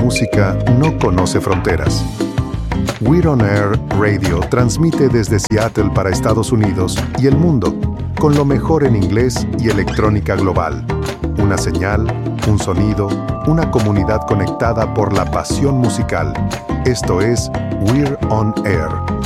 música no conoce fronteras. We're on Air Radio transmite desde Seattle para Estados Unidos y el mundo, con lo mejor en inglés y electrónica global. Una señal, un sonido, una comunidad conectada por la pasión musical. Esto es We're on Air.